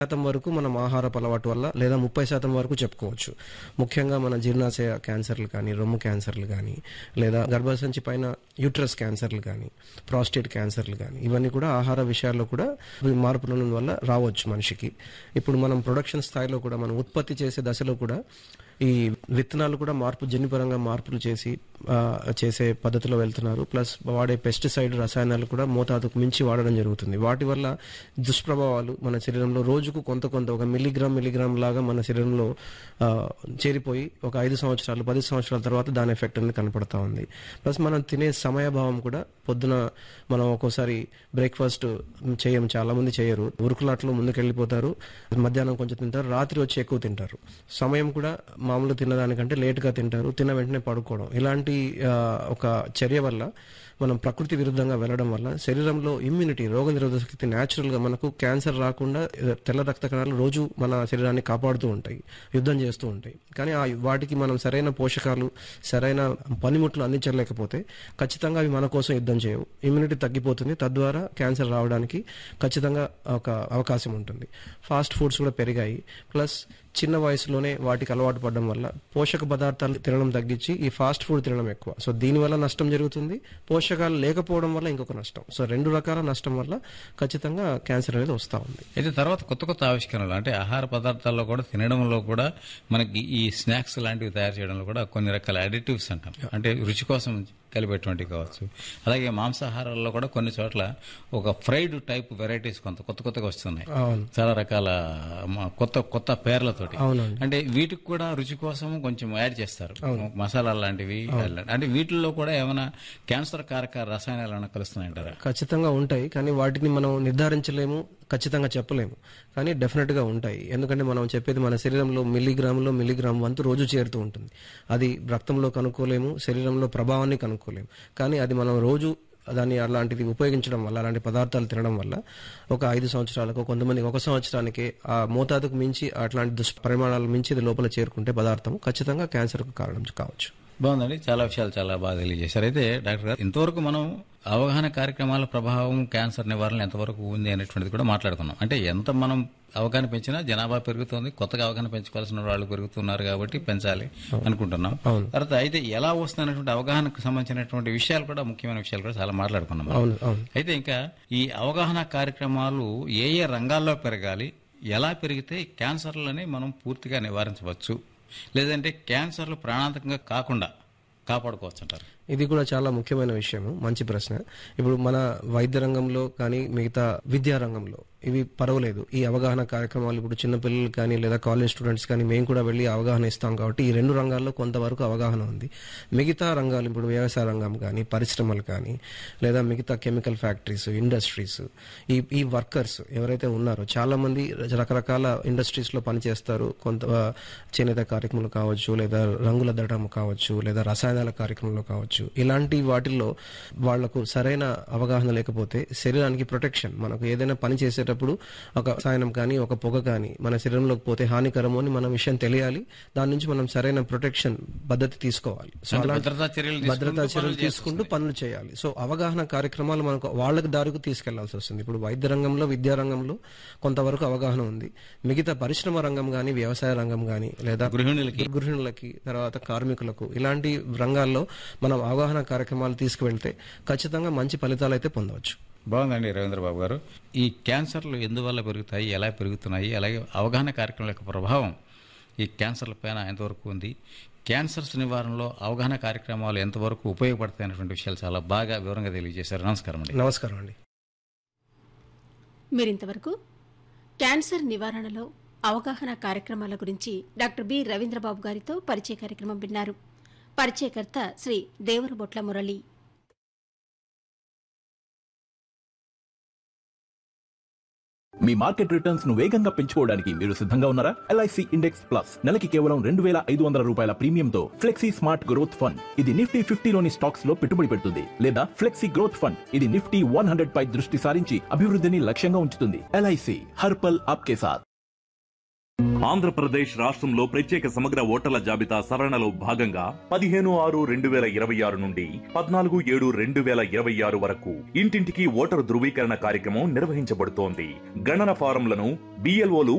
శాతం వరకు మనం ఆహారపు అలవాటు వల్ల లేదా 30% వరకు చెప్పుకోవచ్చు. ముఖ్యంగా మన జీర్ణాశయ క్యాన్సర్లు కానీ, రొమ్ము క్యాన్సర్లు కానీ, లేదా గర్భసంచి పైన యూట్రస్ క్యాన్సర్లు కానీ, ప్రాస్టేట్ క్యాన్సర్లు కానీ, ఇవన్నీ కూడా ఆహార విషయాల్లో కూడా మార్పుల వల్ల రావచ్చు మనిషికి. ఇప్పుడు మనం ప్రొడక్షన్ స్థాయిలో కూడా మనం ఉత్పత్తి చేసే దశలో కూడా ఈ విత్తనాలు కూడా జన్యుపరంగా మార్పులు చేసే పద్ధతిలో వెళ్తున్నారు. ప్లస్ వాడే పెస్టిసైడ్ రసాయనాలు కూడా మోతాదుకు మించి వాడడం జరుగుతుంది. వాటి వల్ల దుష్ప్రభావాలు మన శరీరంలో రోజుకు కొంత ఒక మిల్లీగ్రామ్ లాగా మన శరీరంలో చేరిపోయి ఒక 5 సంవత్సరాలు 10 సంవత్సరాల తర్వాత దాని ఎఫెక్ట్ అనేది కనపడతా ఉంది. ప్లస్ మనం తినే సమయభావం కూడా పొద్దున మనం ఒక్కోసారి బ్రేక్ఫాస్ట్ చేయము, చాలా మంది చేయరు, ఉరుకులాట్లో ముందుకెళ్ళిపోతారు, మధ్యాహ్నం కొంచెం తింటారు, రాత్రి వచ్చి ఎక్కువ తింటారు. సమయం కూడా మామూలు తినదానికంటే లేట్గా తింటారు, తిన్న వెంటనే పడుకోవడం, ఇలాంటి ఒక చర్య వల్ల మనం ప్రకృతి విరుద్ధంగా వెళ్లడం వల్ల శరీరంలో ఇమ్యూనిటీ, రోగనిరోధక శక్తి న్యాచురల్గా మనకు క్యాన్సర్ రాకుండా తెల్ల రక్త కణాలు రోజు మన శరీరాన్ని కాపాడుతూ ఉంటాయి, యుద్ధం చేస్తూ ఉంటాయి. కానీ వాటికి మనం సరైన పోషకాలు, సరైన పనిముట్లు అందించలేకపోతే ఖచ్చితంగా అవి మన కోసం యుద్ధం చేయవు, ఇమ్యూనిటీ తగ్గిపోతుంది, తద్వారా క్యాన్సర్ రావడానికి ఖచ్చితంగా ఒక అవకాశం ఉంటుంది. ఫాస్ట్ ఫుడ్స్ కూడా పెరిగాయి. ప్లస్ చిన్న వయసులోనే వాటికి అలవాటు పడడం వల్ల పోషక పదార్థాలు తినడం తగ్గించి ఈ ఫాస్ట్ ఫుడ్ తినడం ఎక్కువ. సో దీనివల్ల నష్టం జరుగుతుంది, పోషకాలు లేకపోవడం వల్ల ఇంకొక నష్టం. సో 2 రకాల నష్టం వల్ల ఖచ్చితంగా క్యాన్సర్ అనేది వస్తూ ఉంది. అయితే తర్వాత కొత్త ఆవిష్కరణలు అంటే ఆహార పదార్థాల్లో కూడా తినడంలో కూడా మనకి ఈ స్నాక్స్ లాంటివి తయారు చేయడంలో కూడా కొన్ని రకాల అడిటివ్స్ అంటాం, అంటే రుచి కోసం కలిపేటువంటివి కావచ్చు. అలాగే మాంసాహారాల్లో కూడా కొన్ని చోట్ల ఒక ఫ్రైడ్ టైప్ వెరైటీస్ కొత్తగా వస్తున్నాయి, చాలా రకాల కొత్త పేర్లతోటి. అంటే వీటికి కూడా రుచి కోసం కొంచెం యాడ్ చేస్తారు మసాలా లాంటివి. అంటే వీటిల్లో కూడా ఏమైనా క్యాన్సర్ కారక రసాయనాలు ఏమైనా కలుస్తున్నాయంటారా? ఖచ్చితంగా ఉంటాయి, కానీ వాటిని మనం నిర్ధారించలేము, ఖచ్చితంగా చెప్పలేము, కానీ డెఫినెట్ గా ఉంటాయి. ఎందుకంటే మనం చెప్పేది మన శరీరంలో మిల్లీగ్రామ్ వంతు రోజు చేరుతూ ఉంటుంది. అది రక్తంలో కనుక్కోలేము, శరీరంలో ప్రభావాన్ని కనుక్కోలేము, కానీ అది మనం రోజు దాన్ని అలాంటిది ఉపయోగించడం వల్ల, అలాంటి పదార్థాలు తినడం వల్ల ఒక 5 సంవత్సరాలకు, కొంతమంది 1 సంవత్సరానికి ఆ మోతాదుకు మించి అట్లాంటి దుష్పరిమాణాలు మించి ఇది లోపల చేరుకుంటే పదార్థం ఖచ్చితంగా క్యాన్సర్కు కారణం కావచ్చు. బాగుందండి, చాలా విషయాలు చాలా బాగా తెలియజేశారు. అయితే డాక్టర్ గారు, ఇంతవరకు మనం అవగాహన కార్యక్రమాల ప్రభావం క్యాన్సర్ నివారణ ఎంతవరకు ఉంది అనేటువంటిది కూడా మాట్లాడుకున్నాం. అంటే ఎంత మనం అవగాహన పెంచినా జనాభా పెరుగుతోంది, కొత్తగా అవగాహన పెంచుకోవాల్సిన వాళ్ళు పెరుగుతున్నారు కాబట్టి పెంచాలి అనుకుంటున్నాం. తర్వాత అయితే ఎలా వస్తున్నటువంటి అవగాహనకు సంబంధించినటువంటి విషయాలు కూడా, ముఖ్యమైన విషయాలు కూడా చాలా మాట్లాడుకున్నాం. అయితే ఇంకా ఈ అవగాహన కార్యక్రమాలు ఏ రంగాల్లో పెరగాలి, ఎలా పెరిగితే క్యాన్సర్లని మనం పూర్తిగా నివారించవచ్చు, లేదంటే క్యాన్సర్లు ప్రాణాంతకంగా కాకుండా కాపాడుకోవచ్చు అంటారు? ఇది కూడా చాలా ముఖ్యమైన విషయం, మంచి ప్రశ్న. ఇప్పుడు మన వైద్య రంగంలో కానీ మిగతా విద్యా రంగంలో ఇవి పర్వాలేదు. ఈ అవగాహన కార్యక్రమాలు ఇప్పుడు చిన్నపిల్లలు కానీ లేదా కాలేజ్ స్టూడెంట్స్ కానీ మేము కూడా వెళ్ళి అవగాహన ఇస్తాం కాబట్టి ఈ 2 రంగాల్లో కొంతవరకు అవగాహన ఉంది. మిగతా రంగాలు ఇప్పుడు వ్యవసాయ రంగం కానీ, పరిశ్రమలు కానీ, లేదా మిగతా కెమికల్ ఫ్యాక్టరీస్, ఇండస్ట్రీస్, ఈ వర్కర్స్ ఎవరైతే ఉన్నారో చాలా మంది రకరకాల ఇండస్ట్రీస్ లో పనిచేస్తారు. కొంత చేనేత కార్యక్రమాలు కావచ్చు, లేదా రంగుల దటం కావచ్చు, లేదా రసాయనాల కార్యక్రమంలో కావచ్చు. ఇలాంటి వాటిల్లో వాళ్లకు సరైన అవగాహన లేకపోతే శరీరానికి ప్రొటెక్షన్, మనకు ఏదైనా పని చేసేటప్పుడు ఒక రసాయనం కానీ ఒక పొగ కానీ మన శరీరంలోకి పోతే హానికరము అని మన విషయం తెలియాలి. దాని నుంచి మనం సరైన ప్రొటెక్షన్ పద్ధతి తీసుకోవాలి. భద్రతా చర్యలు తీసుకుంటూ పనులు చేయాలి. సో అవగాహన కార్యక్రమాలు మనకు వాళ్ళకి దారికి తీసుకెళ్లాల్సి వస్తుంది. ఇప్పుడు వైద్య రంగంలో, విద్యా రంగంలో కొంతవరకు అవగాహన ఉంది. మిగతా పరిశ్రమ రంగం కానీ, వ్యవసాయ రంగం కానీ, లేదా గృహిణులకి, తర్వాత కార్మికులకు, ఇలాంటి రంగాల్లో మనం అవగాహన కార్యక్రమాలు తీసుకువెళ్తే ఖచ్చితంగా మంచి ఫలితాలు అయితే పొందవచ్చు. బాగుందండి రవీంద్రబాబు గారు. ఈ క్యాన్సర్లు ఎందువల్ల పెరుగుతాయి, ఎలా పెరుగుతున్నాయి, అలాగే అవగాహన కార్యక్రమాల యొక్క ప్రభావం ఈ క్యాన్సర్ల పైన ఎంతవరకు ఉంది, క్యాన్సర్స్ నివారణలో అవగాహన కార్యక్రమాలు ఎంతవరకు ఉపయోగపడతాయి అనేటువంటి విషయాలు చాలా బాగా వివరంగా తెలియజేశారు. నమస్కారం అండి. నమస్కారం అండి. మీరింతవరకు క్యాన్సర్ నివారణలో అవగాహన కార్యక్రమాల గురించి డాక్టర్ బి రవీంద్రబాబు గారితో పరిచయ కార్యక్రమం విన్నారు. పరిచయకర్త శ్రీ దేవరబొట్ల మురళి. మీ మార్కెట్ రిటర్న్స్ ను వేగంగా పెంచుకోవడానికి మీరు సిద్ధంగా ఉన్నారా? LIC ఇండెక్స్ ప్లస్ నెలకి కేవలం ₹2,500 ప్రీమియంతో ఫ్లెక్సీ స్మార్ట్ గ్రోత్ ఫండ్. ఇది నిఫ్టీ 50లోని స్టాక్స్ లో పెట్టుబడి పెడుతుంది. లేదా ఫ్లెక్సీ గ్రోత్ ఫండ్, ఇది నిఫ్టీ 100 పై దృష్టి సారించి అభివృద్ధిని లక్ష్యంగా ఉంచుతుంది. LIC హర్ పల్ ఆప్కే సాథ్. ఆంధ్రప్రదేశ్ రాష్ట్రంలో ప్రత్యేక సమగ్ర ఓటర్ల జాబితా సవరణలో భాగంగా 15/6/2026 నుండి 14/7/2026 వరకు ఇంటింటికి ఓటరు ధృవీకరణ కార్యక్రమం నిర్వహించబడుతోంది. గణన ఫారంలను BLOలు